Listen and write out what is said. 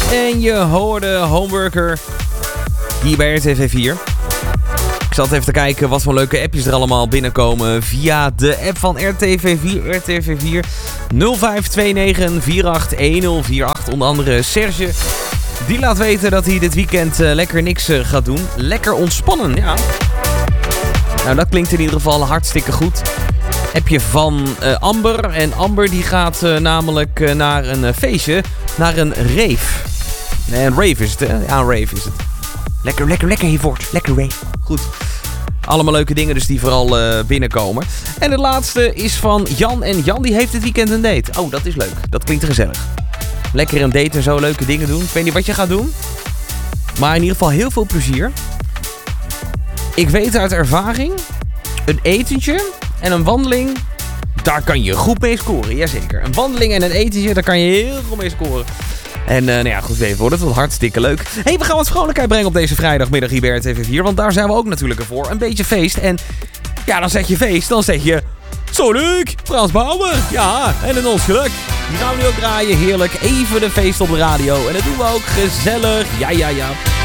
En je hoorde Homeworker hier bij RTV 4. Ik zat even te kijken wat voor leuke appjes er allemaal binnenkomen via de app van RTV 4. RTV 4 0529 481048. Onder andere Serge. Die laat weten dat hij dit weekend lekker niks gaat doen. Lekker ontspannen, ja. Nou, dat klinkt in ieder geval hartstikke goed. Appje van Amber. En Amber die gaat namelijk naar een feestje. Naar een rave. Nee, een rave is het, hè? Ja, een rave is het. Lekker hiervoort. Lekker rave. Goed. Allemaal leuke dingen dus die vooral binnenkomen. En de laatste is van Jan. En Jan die heeft dit weekend een date. Oh, dat is leuk. Dat klinkt gezellig. Lekker een date en zo leuke dingen doen. Ik weet niet wat je gaat doen. Maar in ieder geval heel veel plezier. Ik weet uit ervaring. Een etentje en een wandeling. Daar kan je goed mee scoren. Jazeker. Een wandeling en een etentje. Daar kan je heel goed mee scoren. En nou ja, goed, even wordt het wel hartstikke leuk. Hey, we gaan wat vrolijkheid brengen op deze vrijdagmiddag hier bij RTV 4. Want daar zijn we ook natuurlijk ervoor. Een beetje feest. En ja, dan zeg je feest. Dan zeg je Sonic, Frans Bauer. Ja, en in ons geluk. Die gaan we nu ook draaien. Heerlijk. Even een feest op de radio. En dat doen we ook gezellig. Ja.